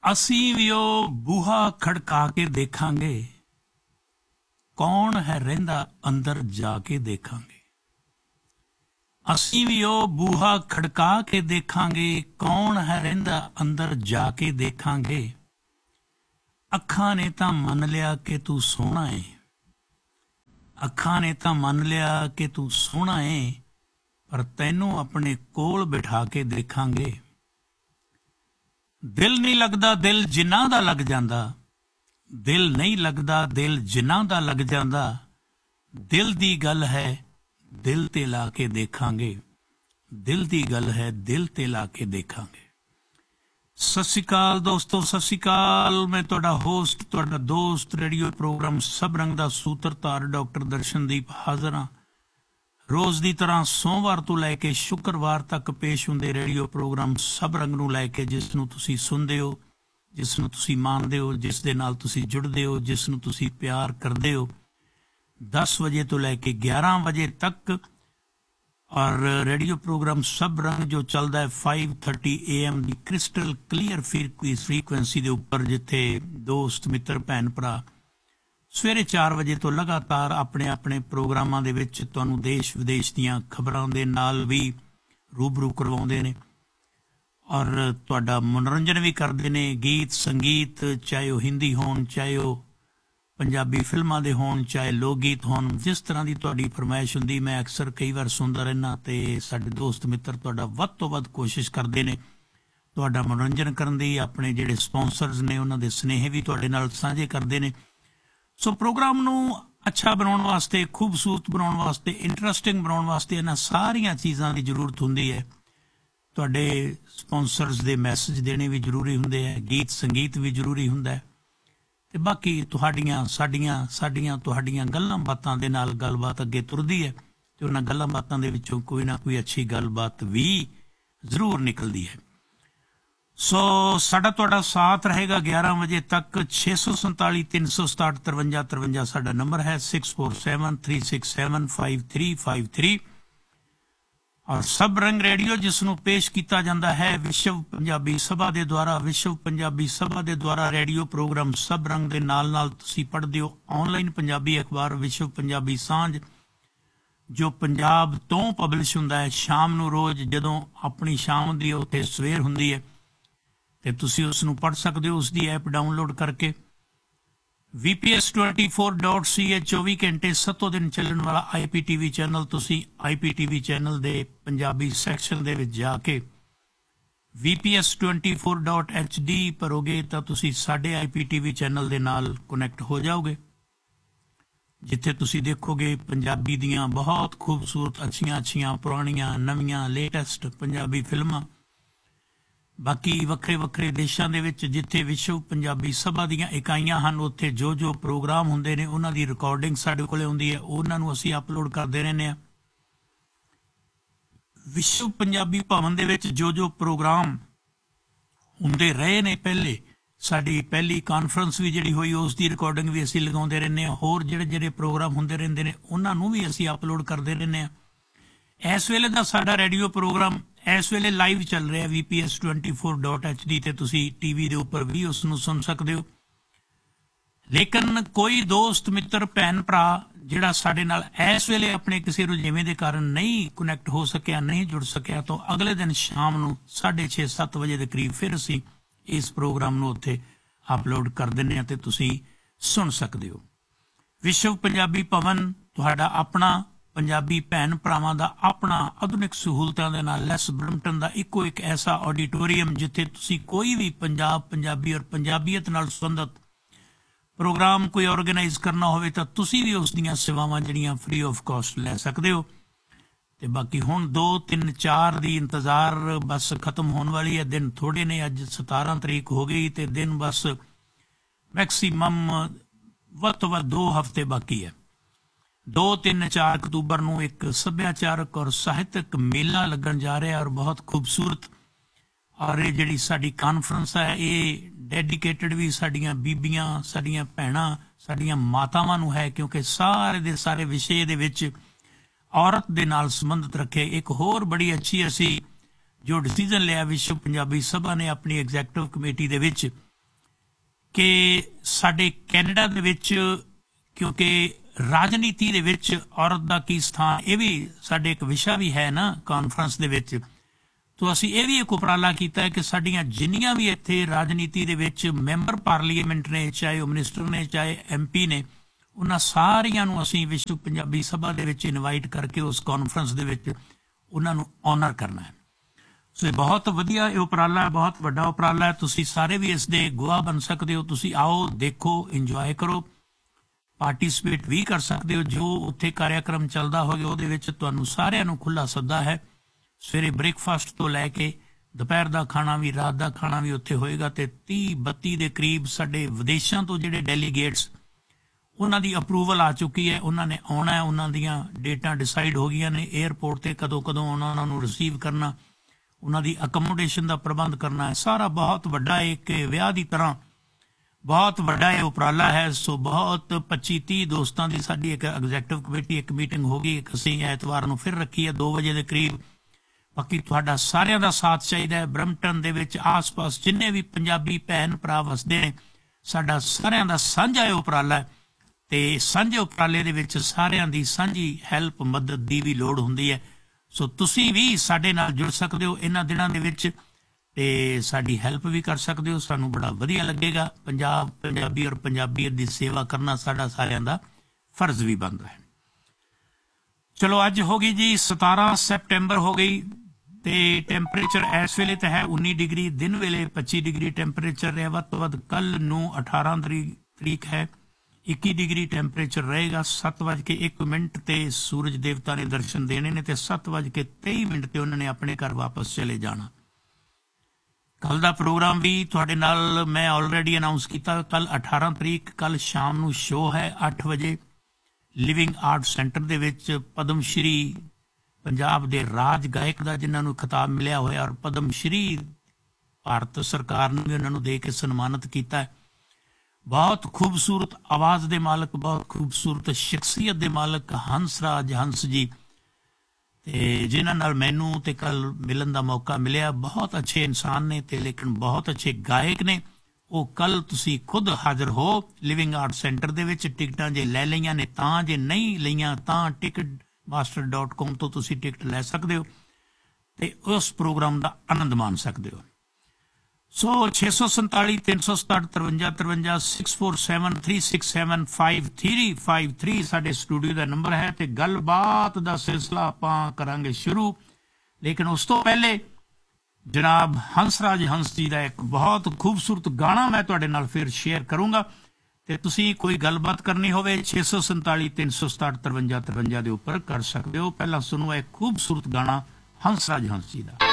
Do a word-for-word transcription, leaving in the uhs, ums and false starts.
ਅਸੀਂ ਵੀ ਉਹ ਬੂਹਾ ਖੜਕਾ ਕੇ ਦੇਖਾਂਗੇ, ਕੌਣ ਹੈ ਰਹਿੰਦਾ ਅੰਦਰ ਜਾ ਕੇ ਦੇਖਾਂਗੇ। ਅਸੀਂ ਵੀ ਉਹ ਬੂਹਾ ਖੜਕਾ ਕੇ ਦੇਖਾਂਗੇ, ਕੌਣ ਹੈ ਰਹਿੰਦਾ ਅੰਦਰ ਜਾ ਕੇ ਦੇਖਾਂਗੇ। ਅੱਖਾਂ ਨੇ ਤਾਂ ਮੰਨ ਲਿਆ ਕਿ ਤੂੰ ਸੋਹਣਾ ਏ, ਅੱਖਾਂ ਨੇ ਤਾਂ ਮੰਨ ਲਿਆ ਕਿ ਤੂੰ ਸੋਹਣਾ ਏ, ਪਰ ਤੈਨੂੰ ਆਪਣੇ ਕੋਲ ਬਿਠਾ ਕੇ ਦੇਖਾਂਗੇ। ਦਿਲ ਨਹੀਂ ਲੱਗਦਾ ਦਿਲ ਜਿਨ੍ਹਾਂ ਦਾ ਲੱਗ ਜਾਂਦਾ, ਦਿਲ ਨਹੀਂ ਲੱਗਦਾ ਦਿਲ ਜਿਨ੍ਹਾਂ ਦਾ ਲੱਗ ਜਾਂਦਾ। ਦਿਲ ਦੀ ਗੱਲ ਹੈ ਦਿਲ ਤੇ ਲਾ ਕੇ ਦੇਖਾਂਗੇ, ਦਿਲ ਦੀ ਗੱਲ ਹੈ ਦਿਲ ਤੇ ਲਾ ਕੇ ਦੇਖਾਂਗੇ। ਸਤਿ ਸ਼੍ਰੀ ਅਕਾਲ ਦੋਸਤੋ, ਸਤਿ ਸ਼੍ਰੀ ਅਕਾਲ। ਮੈਂ ਤੁਹਾਡਾ ਹੋਸਟ, ਤੁਹਾਡਾ ਦੋਸਤ, ਰੇਡੀਓ ਪ੍ਰੋਗਰਾਮ ਸਭ ਰੰਗ ਦਾ ਸੂਤਰਧਾਰ ਡਾਕਟਰ ਦਰਸ਼ਨਦੀਪ ਹਾਜ਼ਰ ਹਾਂ। ਰੋਜ਼ ਦੀ ਤਰ੍ਹਾਂ ਸੋਮਵਾਰ ਤੋਂ ਲੈ ਕੇ ਸ਼ੁੱਕਰਵਾਰ ਤੱਕ ਪੇਸ਼ ਹੁੰਦੇ ਰੇਡੀਓ ਪ੍ਰੋਗਰਾਮ ਸਭ ਰੰਗ ਨੂੰ ਲੈ ਕੇ, ਜਿਸ ਨੂੰ ਤੁਸੀਂ ਸੁਣਦੇ ਹੋ, ਜਿਸ ਨੂੰ ਤੁਸੀਂ ਮਾਣਦੇ ਹੋ, ਜਿਸ ਦੇ ਨਾਲ ਤੁਸੀਂ ਜੁੜਦੇ ਹੋ, ਜਿਸ ਨੂੰ ਤੁਸੀਂ ਪਿਆਰ ਕਰਦੇ ਹੋ, ਦਸ ਵਜੇ ਤੋਂ ਲੈ ਕੇ ਗਿਆਰਾਂ ਵਜੇ ਤੱਕ। ਔਰ ਰੇਡੀਓ ਪ੍ਰੋਗਰਾਮ ਸਭ ਰੰਗ ਜੋ ਚੱਲਦਾ ਹੈ five thirty A M the crystal clear frequency ਦੇ ਉੱਪਰ, ਜਿੱਥੇ ਦੋਸਤ ਮਿੱਤਰ ਭੈਣ ਭਰਾ ਸਵੇਰੇ ਚਾਰ ਵਜੇ ਤੋਂ ਲਗਾਤਾਰ ਆਪਣੇ ਆਪਣੇ ਪ੍ਰੋਗਰਾਮਾਂ ਦੇ ਵਿੱਚ ਤੁਹਾਨੂੰ ਦੇਸ਼ ਵਿਦੇਸ਼ ਦੀਆਂ ਖਬਰਾਂ ਦੇ ਨਾਲ ਵੀ ਰੂਬਰੂ ਕਰਵਾਉਂਦੇ ਨੇ ਔਰ ਤੁਹਾਡਾ ਮਨੋਰੰਜਨ ਵੀ ਕਰਦੇ ਨੇ। ਗੀਤ ਸੰਗੀਤ, ਚਾਹੇ ਉਹ ਹਿੰਦੀ ਹੋਣ, ਚਾਹੇ ਉਹ ਪੰਜਾਬੀ ਫਿਲਮਾਂ ਦੇ ਹੋਣ, ਚਾਹੇ ਲੋਕ ਗੀਤ ਹੋਣ, ਜਿਸ ਤਰ੍ਹਾਂ ਦੀ ਤੁਹਾਡੀ ਫਰਮਾਇਸ਼ ਹੁੰਦੀ ਮੈਂ ਅਕਸਰ ਕਈ ਵਾਰ ਸੁਣਦਾ ਰਹਿਣਾ। ਤੇ ਸਾਡੇ ਦੋਸਤ ਮਿੱਤਰ ਤੁਹਾਡਾ ਵੱਧ ਤੋਂ ਵੱਧ ਕੋਸ਼ਿਸ਼ ਕਰਦੇ ਨੇ ਤੁਹਾਡਾ ਮਨੋਰੰਜਨ ਕਰਨ ਦੀ। ਆਪਣੇ ਜਿਹੜੇ ਸਪਾਂਸਰਸ ਨੇ ਉਹਨਾਂ ਦੇ ਸੁਨੇਹੇ ਵੀ ਤੁਹਾਡੇ ਨਾਲ ਸਾਂਝੇ ਕਰਦੇ ਨੇ। ਸੋ ਪ੍ਰੋਗਰਾਮ ਨੂੰ ਅੱਛਾ ਬਣਾਉਣ ਵਾਸਤੇ, ਖੂਬਸੂਰਤ ਬਣਾਉਣ ਵਾਸਤੇ, ਇੰਟਰਸਟਿੰਗ ਬਣਾਉਣ ਵਾਸਤੇ ਇਹਨਾਂ ਸਾਰੀਆਂ ਚੀਜ਼ਾਂ ਦੀ ਜ਼ਰੂਰਤ ਹੁੰਦੀ ਹੈ। ਤੁਹਾਡੇ ਸਪਾਂਸਰਸ ਦੇ ਮੈਸੇਜ ਦੇਣੇ ਵੀ ਜ਼ਰੂਰੀ ਹੁੰਦੇ ਹੈ, ਗੀਤ ਸੰਗੀਤ ਵੀ ਜ਼ਰੂਰੀ ਹੁੰਦਾ ਹੈ, ਤੇ ਬਾਕੀ ਤੁਹਾਡੀਆਂ ਸਾਡੀਆਂ ਸਾਡੀਆਂ ਤੁਹਾਡੀਆਂ ਗੱਲਾਂ ਬਾਤਾਂ ਦੇ ਨਾਲ ਗੱਲਬਾਤ ਅੱਗੇ ਤੁਰਦੀ ਹੈ ਤੇ ਉਹਨਾਂ ਗੱਲਾਂ ਬਾਤਾਂ ਦੇ ਵਿੱਚੋਂ ਕੋਈ ਨਾ ਕੋਈ ਅੱਛੀ ਗੱਲਬਾਤ ਵੀ ਜ਼ਰੂਰ ਨਿਕਲਦੀ ਹੈ। ਸੋ ਸਾਡਾ ਤੁਹਾਡਾ ਸਾਥ ਰਹੇਗਾ ਗਿਆਰਾਂ ਵਜੇ ਤੱਕ। ਛੇ ਸੌ ਸੰਤਾਲੀ ਤਿੰਨ ਸੌ ਸਤਾਹਠ ਤਰਵੰਜਾ ਤਰਵੰਜਾ ਸਾਡਾ ਨੰਬਰ ਹੈ, six four seven three six seven five three five three. ਔਰ ਸਭ ਰੰਗ ਰੇਡੀਓ ਜਿਸ ਨੂੰ ਪੇਸ਼ ਕੀਤਾ ਜਾਂਦਾ ਹੈ ਵਿਸ਼ਵ ਪੰਜਾਬੀ ਸਭਾ ਦੇ ਦੁਆਰਾ। ਵਿਸ਼ਵ ਪੰਜਾਬੀ ਸਭਾ ਦੇ ਦੁਆਰਾ ਰੇਡੀਓ ਪ੍ਰੋਗਰਾਮ ਸਭ ਰੰਗ ਦੇ ਨਾਲ ਨਾਲ ਤੁਸੀਂ ਪੜ੍ਹਦੇ ਹੋ ਆਨਲਾਈਨ ਪੰਜਾਬੀ ਅਖਬਾਰ ਵਿਸ਼ਵ ਪੰਜਾਬੀ ਸਾਂਝ, ਜੋ ਪੰਜਾਬ ਤੋਂ ਪਬਲਿਸ਼ ਹੁੰਦਾ ਹੈ ਸ਼ਾਮ ਨੂੰ ਰੋਜ਼। ਜਦੋਂ ਆਪਣੀ ਸ਼ਾਮ ਦੀ ਉੱਥੇ ਸਵੇਰ ਹੁੰਦੀ ਹੈ ਤੇ ਤੁਸੀਂ ਉਸ ਨੂੰ ਪੜ੍ਹ ਸਕਦੇ ਹੋ, ਉਸ ਦੀ ਐਪ ਡਾਊਨਲੋਡ ਕਰਕੇ। ਵੀ P S twenty four dot ਸੀ ਏ ਚੌਵੀ ਘੰਟੇ ਸੱਤੋਂ ਦਿਨ ਚੱਲਣ ਵਾਲਾ ਆਈ ਪੀ ਟੀ ਵੀ ਚੈਨਲ, ਤੁਸੀਂ ਆਈ ਪੀ ਟੀ ਵੀ ਚੈਨਲ ਦੇ ਪੰਜਾਬੀ ਸੈਕਸ਼ਨ ਦੇ ਵਿੱਚ ਜਾ ਕੇ ਵੀ P S twenty four dot H D ਭਰੋਗੇ ਤਾਂ ਤੁਸੀਂ ਸਾਡੇ ਆਈ ਪੀ ਟੀ ਵੀ ਚੈਨਲ ਦੇ ਨਾਲ ਕਨੈਕਟ ਹੋ ਜਾਓਗੇ, ਜਿੱਥੇ ਤੁਸੀਂ ਦੇਖੋਗੇ ਪੰਜਾਬੀ ਦੀਆਂ ਬਹੁਤ ਖੂਬਸੂਰਤ ਅੱਛੀਆਂ ਅੱਛੀਆਂ ਪੁਰਾਣੀਆਂ ਨਵੀਆਂ ਲੇਟੈਸਟ ਪੰਜਾਬੀ ਫਿਲਮਾਂ। ਬਾਕੀ ਵੱਖਰੇ ਵੱਖਰੇ ਦੇਸ਼ਾਂ ਦੇ ਵਿੱਚ ਜਿੱਥੇ ਵਿਸ਼ਵ ਪੰਜਾਬੀ ਸਭਾ ਦੀਆਂ ਇਕਾਈਆਂ ਹਨ, ਉੱਥੇ ਜੋ ਜੋ ਪ੍ਰੋਗਰਾਮ ਹੁੰਦੇ ਨੇ ਉਹਨਾਂ ਦੀ ਰਿਕਾਰਡਿੰਗ ਸਾਡੇ ਕੋਲ ਆਉਂਦੀ ਹੈ, ਉਹਨਾਂ ਨੂੰ ਅਸੀਂ ਅਪਲੋਡ ਕਰਦੇ ਰਹਿੰਦੇ ਹਾਂ। ਵਿਸ਼ਵ ਪੰਜਾਬੀ ਭਵਨ ਦੇ ਵਿੱਚ ਜੋ ਜੋ ਪ੍ਰੋਗਰਾਮ ਹੁੰਦੇ ਰਹੇ ਨੇ, ਪਹਿਲੇ ਸਾਡੀ ਪਹਿਲੀ ਕਾਨਫਰੰਸ ਵੀ ਜਿਹੜੀ ਹੋਈ ਉਸ ਦੀ ਰਿਕਾਰਡਿੰਗ ਵੀ ਅਸੀਂ ਲਗਾਉਂਦੇ ਰਹਿੰਦੇ ਹਾਂ। ਹੋਰ ਜਿਹੜੇ ਜਿਹੜੇ ਪ੍ਰੋਗਰਾਮ ਹੁੰਦੇ ਰਹਿੰਦੇ ਨੇ ਉਹਨਾਂ ਨੂੰ ਵੀ ਅਸੀਂ ਅਪਲੋਡ ਕਰਦੇ ਰਹਿੰਦੇ ਹਾਂ। ਇਸ ਵੇਲੇ ਦਾ ਸਾਡਾ ਰੇਡੀਓ ਪ੍ਰੋਗਰਾਮ ਇਸ ਵੇਲੇ ਲਾਈਵ ਚੱਲ ਰਿਹਾ ਵੀ P S twenty four dot H D ਤੇ, ਤੁਸੀਂ ਟੀ ਵੀ ਦੇ ਉੱਪਰ ਵੀ ਉਸ ਨੂੰ ਸੁਣ ਸਕਦੇ ਹੋ। ਲੇਕਿਨ ਕੋਈ ਦੋਸਤ ਮਿੱਤਰ ਭੈਣ ਭਰਾ ਜਿਹੜਾ ਸਾਡੇ ਨਾਲ ਇਸ ਵੇਲੇ ਆਪਣੇ ਕਿਸੇ ਰੁਝੇਵੇਂ ਦੇ ਕਾਰਨ ਨਹੀਂ ਕਨੈਕਟ ਹੋ ਸਕਿਆ, ਨਹੀਂ ਜੁੜ ਸਕਿਆ, ਤਾਂ ਅਗਲੇ ਦਿਨ ਸ਼ਾਮ ਨੂੰ ਸਾਢੇ ਛੇ ਸੱਤ ਵਜੇ ਦੇ ਕਰੀਬ ਫਿਰ ਅਸੀਂ ਇਸ ਪ੍ਰੋਗਰਾਮ ਨੂੰ ਉੱਥੇ ਅਪਲੋਡ ਕਰ ਦਿੰਦੇ ਹਾਂ ਤੇ ਤੁਸੀਂ ਸੁਣ ਸਕਦੇ ਹੋ। ਵਿਸ਼ਵ ਪੰਜਾਬੀ ਭਵਨ ਤੁਹਾਡਾ ਆਪਣਾ, ਪੰਜਾਬੀ ਭੈਣ ਭਰਾਵਾਂ ਦਾ ਆਪਣਾ, ਆਧੁਨਿਕ ਸਹੂਲਤਾਂ ਦੇ ਨਾਲ ਲੈਸ ਬਰਮਟਨ ਦਾ ਇੱਕੋ ਇੱਕ ਐਸਾ ਆਡੀਟੋਰੀਅਮ ਜਿੱਥੇ ਤੁਸੀਂ ਕੋਈ ਵੀ ਪੰਜਾਬ, ਪੰਜਾਬੀ ਔਰ ਪੰਜਾਬੀਅਤ ਨਾਲ ਸੰਬੰਧਿਤ ਪ੍ਰੋਗਰਾਮ ਕੋਈ ਆਰਗੇਨਾਈਜ਼ ਕਰਨਾ ਹੋਵੇ ਤਾਂ ਤੁਸੀਂ ਵੀ ਉਸ ਦੀਆਂ ਸੇਵਾਵਾਂ ਜਿਹੜੀਆਂ ਫ੍ਰੀ ਆਫ ਕਾਸਟ ਲੈ ਸਕਦੇ ਹੋ। ਤੇ ਬਾਕੀ ਹੁਣ ਦੋ ਤਿੰਨ ਚਾਰ ਦੀ ਇੰਤਜ਼ਾਰ ਬਸ ਖਤਮ ਹੋਣ ਵਾਲੀ ਹੈ। ਦਿਨ ਥੋੜੇ ਨੇ, ਅੱਜ ਸਤਾਰਾਂ ਤਰੀਕ ਹੋ ਗਈ ਤੇ ਦਿਨ ਬਸ ਮੈਕਸੀਮਮ ਵੱਧ ਤੋਂ ਵੱਧ ਦੋ ਹਫ਼ਤੇ ਬਾਕੀ ਹੈ। ਦੋ ਤਿੰਨ ਚਾਰ ਅਕਤੂਬਰ ਨੂੰ ਇੱਕ ਸੱਭਿਆਚਾਰਕ ਔਰ ਸਾਹਿਤਕ ਮੇਲਾ ਲੱਗਣ ਜਾ ਰਿਹਾ ਔਰ ਬਹੁਤ ਖੂਬਸੂਰਤ। ਔਰ ਇਹ ਜਿਹੜੀ ਸਾਡੀ ਕਾਨਫਰੰਸ ਹੈ ਇਹ ਡੈਡੀਕੇਟਡ ਵੀ ਸਾਡੀਆਂ ਬੀਬੀਆਂ, ਸਾਡੀਆਂ ਭੈਣਾਂ, ਸਾਡੀਆਂ ਮਾਤਾਵਾਂ ਨੂੰ ਹੈ, ਕਿਉਂਕਿ ਸਾਰੇ ਦੇ ਸਾਰੇ ਵਿਸ਼ੇ ਦੇ ਵਿੱਚ ਔਰਤ ਦੇ ਨਾਲ ਸੰਬੰਧਿਤ ਰੱਖੇ। ਇੱਕ ਹੋਰ ਬੜੀ ਅੱਛੀ ਅਸੀਂ ਜੋ ਡਿਸੀਜ਼ਨ ਲਿਆ ਵਿਸ਼ਵ ਪੰਜਾਬੀ ਸਭਾ ਨੇ ਆਪਣੀ ਐਗਜ਼ੈਕਟਿਵ ਕਮੇਟੀ ਦੇ ਵਿੱਚ ਕਿ ਸਾਡੇ ਕੈਨੇਡਾ ਦੇ ਵਿੱਚ ਕਿਉਂਕਿ ਰਾਜਨੀਤੀ ਦੇ ਵਿੱਚ ਔਰਤ ਦਾ ਕੀ ਸਥਾਨ, ਇਹ ਵੀ ਸਾਡੇ ਇੱਕ ਵਿਸ਼ਾ ਵੀ ਹੈ ਨਾ ਕਾਨਫਰੰਸ ਦੇ ਵਿੱਚ। ਤੋ ਅਸੀਂ ਇਹ ਵੀ ਇੱਕ ਉਪਰਾਲਾ ਕੀਤਾ ਹੈ ਕਿ ਸਾਡੀਆਂ ਜਿੰਨੀਆਂ ਵੀ ਇੱਥੇ ਰਾਜਨੀਤੀ ਦੇ ਵਿੱਚ ਮੈਂਬਰ ਪਾਰਲੀਮੈਂਟ ਨੇ, ਚਾਹੇ ਉਹ ਮਿਨਿਸਟਰ ਨੇ, ਚਾਹੇ ਐਮ ਪੀ ਨੇ, ਉਹਨਾਂ ਸਾਰਿਆਂ ਨੂੰ ਅਸੀਂ ਵਿਸ਼ਵ ਪੰਜਾਬੀ ਸਭਾ ਦੇ ਵਿੱਚ ਇਨਵਾਈਟ ਕਰਕੇ ਉਸ ਕਾਨਫਰੰਸ ਦੇ ਵਿੱਚ ਉਹਨਾਂ ਨੂੰ ਆਨਰ ਕਰਨਾ ਹੈ। ਸੋ ਇਹ ਬਹੁਤ ਵਧੀਆ ਇਹ ਉਪਰਾਲਾ ਹੈ, ਬਹੁਤ ਵੱਡਾ ਉਪਰਾਲਾ ਹੈ। ਤੁਸੀਂ ਸਾਰੇ ਵੀ ਇਸ ਦੇ ਗਵਾਹ ਬਣ ਸਕਦੇ ਹੋ। ਤੁਸੀਂ ਆਓ, ਦੇਖੋ, ਇੰਜੋਏ ਕਰੋ, ਪਾਰਟੀਸਪੇਟ ਵੀ ਕਰ ਸਕਦੇ ਹੋ। ਜੋ ਉੱਥੇ ਕਾਰਿਆਕ੍ਰਮ ਚੱਲਦਾ ਹੋਵੇ ਉਹਦੇ ਵਿੱਚ ਤੁਹਾਨੂੰ ਸਾਰਿਆਂ ਨੂੰ ਖੁੱਲ੍ਹਾ ਸੱਦਾ ਹੈ। ਸਵੇਰੇ ਬ੍ਰੇਕਫਾਸਟ ਤੋਂ ਲੈ ਕੇ ਦੁਪਹਿਰ ਦਾ ਖਾਣਾ ਵੀ, ਰਾਤ ਦਾ ਖਾਣਾ ਵੀ ਉੱਥੇ ਹੋਏਗਾ। ਤੇ ਤੀਹ ਬੱਤੀ ਦੇ ਕਰੀਬ ਸਾਡੇ ਵਿਦੇਸ਼ਾਂ ਤੋਂ ਜਿਹੜੇ ਡੈਲੀਗੇਟਸ, ਉਹਨਾਂ ਦੀ ਅਪਰੂਵਲ ਆ ਚੁੱਕੀ ਹੈ, ਉਹਨਾਂ ਨੇ ਆਉਣਾ ਹੈ, ਉਹਨਾਂ ਦੀਆਂ ਡੇਟਾਂ ਡਿਸਾਈਡ ਹੋ ਗਈਆਂ ਨੇ। ਏਅਰਪੋਰਟ ਤੇ ਕਦੋਂ ਕਦੋਂ ਉਹਨਾਂ ਨੂੰ ਰਿਸੀਵ ਕਰਨਾ, ਉਹਨਾਂ ਦੀ ਅਕਮੋਡੇਸ਼ਨ ਦਾ ਪ੍ਰਬੰਧ ਕਰਨਾ ਹੈ। ਸਾਰਾ ਬਹੁਤ ਵੱਡਾ ਇੱਕ ਵਿਆਹ ਦੀ ਤਰ੍ਹਾਂ ਬਹੁਤ ਵੱਡਾ ਇਹ ਉਪਰਾਲਾ ਹੈ। ਸੋ ਬਹੁਤ ਪੱਚੀ ਤੀਹ ਦੋਸਤਾਂ ਦੀ ਸਾਡੀ ਇੱਕ ਐਗਜ਼ੈਕਟਿਵ ਕਮੇਟੀ ਇੱਕ ਮੀਟਿੰਗ ਹੋ ਗਈ। ਇੱਕ ਅਸੀਂ ਐਤਵਾਰ ਨੂੰ ਫਿਰ ਰੱਖੀ ਹੈ ਦੋ ਵਜੇ ਦੇ ਕਰੀਬ। ਬਾਕੀ ਤੁਹਾਡਾ ਸਾਰਿਆਂ ਦਾ ਸਾਥ ਚਾਹੀਦਾ ਹੈ। ਬਰੈਂਪਟਨ ਦੇ ਵਿੱਚ ਆਸ-ਪਾਸ ਜਿੰਨੇ ਵੀ ਪੰਜਾਬੀ ਭੈਣ ਭਰਾ ਵਸਦੇ ਨੇ, ਸਾਡਾ ਸਾਰਿਆਂ ਦਾ ਸਾਂਝਾ ਇਹ ਉਪਰਾਲਾ ਹੈ। ਤੇ ਸਾਂਝੇ ਉਪਰਾਲੇ ਦੇ ਵਿੱਚ ਸਾਰਿਆਂ ਦੀ ਸਾਂਝੀ ਹੈਲਪ, ਮਦਦ ਦੀ ਵੀ ਲੋੜ ਹੁੰਦੀ ਹੈ। ਸੋ ਤੁਸੀਂ ਵੀ ਸਾਡੇ ਨਾਲ ਜੁੜ ਸਕਦੇ ਹੋ ਇਹਨਾਂ ਦਿਨਾਂ ਦੇ ਵਿੱਚ ਤੇ ਸਾਡੀ ਹੈਲਪ ਵੀ ਕਰ ਸਕਦੇ ਹੋ। ਸਾਨੂੰ ਬੜਾ ਵਧੀਆ ਲੱਗੇਗਾ। ਪੰਜਾਬ, ਪੰਜਾਬੀ ਔਰ ਪੰਜਾਬੀਅਤ ਦੀ ਸੇਵਾ ਕਰਨਾ ਸਾਡਾ ਸਾਰਿਆਂ ਦਾ ਫਰਜ਼ ਵੀ ਬਣਦਾ ਹੈ। ਚਲੋ, ਅੱਜ ਹੋ ਗਈ ਜੀ ਸਤਾਰਾਂ ਸੈਪਟੈਂਬਰ ਹੋ ਗਈ ਤੇ ਟੈਂਪਰੇਚਰ ਇਸ ਵੇਲੇ ਤਾਂ ਹੈ ਉੱਨੀ ਡਿਗਰੀ, ਦਿਨ ਵੇਲੇ ਪੱਚੀ ਡਿਗਰੀ ਟੈਂਪਰੇਚਰ ਰਿਹਾ। ਵੱਧ ਤੋਂ ਵੱਧ ਕੱਲ ਨੂੰ ਅਠਾਰਾਂ ਤਰੀਕ ਹੈ, ਇੱਕੀ ਡਿਗਰੀ ਟੈਂਪਰੇਚਰ ਰਹੇਗਾ। ਸੱਤ ਵੱਜ ਕੇ ਇੱਕ ਮਿੰਟ ਤੇ ਸੂਰਜ ਦੇਵਤਾ ਨੇ ਦਰਸ਼ਨ ਦੇਣੇ ਨੇ ਤੇ ਸੱਤ ਵੱਜ ਕੇ ਤੇਈ ਮਿੰਟ ਤੇ ਉਹਨਾਂ ਨੇ ਆਪਣੇ ਘਰ ਵਾਪਸ ਚਲੇ ਜਾਣਾ। ਕੱਲ ਦਾ ਪ੍ਰੋਗਰਾਮ ਵੀ ਤੁਹਾਡੇ ਨਾਲ ਮੈਂ ਆਲਰੇਡੀ ਅਨਾਊਂਸ ਕੀਤਾ। ਕੱਲ ਅਠਾਰਾਂ ਤਰੀਕ ਕੱਲ ਸ਼ਾਮ ਨੂੰ ਸ਼ੋਅ ਹੈ ਅੱਠ ਵਜੇ ਲਿਵਿੰਗ ਆਰਟ ਸੈਂਟਰ ਦੇ ਵਿੱਚ। ਪਦਮ ਸ਼੍ਰੀ ਪੰਜਾਬ ਦੇ ਰਾਜ ਗਾਇਕ ਦਾ ਜਿਨ੍ਹਾਂ ਨੂੰ ਖਿਤਾਬ ਮਿਲਿਆ ਹੋਇਆ ਔਰ ਪਦਮ ਸ਼੍ਰੀ ਭਾਰਤ ਸਰਕਾਰ ਨੇ ਵੀ ਉਹਨਾਂ ਨੂੰ ਦੇ ਕੇ ਸਨਮਾਨਿਤ ਕੀਤਾ ਹੈ। ਬਹੁਤ ਖੂਬਸੂਰਤ ਆਵਾਜ਼ ਦੇ ਮਾਲਕ, ਬਹੁਤ ਖੂਬਸੂਰਤ ਸ਼ਖਸੀਅਤ ਦੇ ਮਾਲਕ ਹੰਸਰਾਜ ਹੰਸ ਜੀ, ਤੇ ਜਿਨ੍ਹਾਂ ਨਾਲ ਮੈਨੂੰ ਤੇ ਕੱਲ ਮਿਲਣ ਦਾ ਮੌਕਾ ਮਿਲਿਆ। ਬਹੁਤ ਅੱਛੇ ਇਨਸਾਨ ਨੇ ਤੇ ਲੇਕਿਨ ਬਹੁਤ ਅੱਛੇ ਗਾਇਕ ਨੇ ਉਹ। ਕੱਲ ਤੁਸੀਂ ਖੁਦ ਹਾਜ਼ਰ ਹੋ ਲਿਵਿੰਗ ਆਰਟ ਸੈਂਟਰ ਦੇ ਵਿੱਚ। ਟਿਕਟਾਂ ਜੇ ਲੈ ਲਈਆਂ ਨੇ ਤਾਂ, ਜੇ ਨਹੀਂ ਲਈਆਂ ਤਾਂ ਟਿਕਟ ਮਾਸਟਰ ਡਾਟ ਕਾਮ ਤੋਂ ਤੁਸੀਂ ਟਿਕਟ ਲੈ ਸਕਦੇ ਹੋ ਤੇ ਉਸ ਪ੍ਰੋਗਰਾਮ ਦਾ ਆਨੰਦ ਮਾਣ ਸਕਦੇ ਹੋ। ਸੋ ਛੇ ਸੌ ਸੰਤਾਲੀ ਤਿੰਨ ਸੌ ਸਤਾਹਠ ਤਰਵੰਜਾ ਤਰਵੰਜਾ six four seven three six seven five three five three ਸਾਡੇ ਸਟੂਡੀਓ ਦਾ ਨੰਬਰ ਹੈ ਤੇ ਗੱਲਬਾਤ ਦਾ ਸਿਲਸਿਲਾ ਆਪਾਂ ਕਰਾਂਗੇ ਸ਼ੁਰੂ। ਲੇਕਿਨ ਉਸ ਤੋਂ ਪਹਿਲੇ ਜਨਾਬ ਹੰਸਰਾਜ ਹੰਸ ਜੀ ਦਾ ਇੱਕ ਬਹੁਤ ਖੂਬਸੂਰਤ ਗਾਣਾ ਮੈਂ ਤੁਹਾਡੇ ਨਾਲ ਫਿਰ ਸ਼ੇਅਰ ਕਰੂੰਗਾ ਤੇ ਤੁਸੀਂ ਕੋਈ ਗੱਲਬਾਤ ਕਰਨੀ ਹੋਵੇ ਛੇ ਸੌ ਸੰਤਾਲੀ ਤਿੰਨ ਸੌ ਸਤਾਹਠ ਤਰਵੰਜਾ ਤਰਵੰਜਾ ਦੇ ਉੱਪਰ ਕਰ ਸਕਦੇ ਹੋ। ਪਹਿਲਾਂ ਸੁਣੋ ਇੱਕ ਖੂਬਸੂਰਤ ਗਾਣਾ ਹੰਸਰਾਜ ਹੰਸ ਜੀ ਦਾ।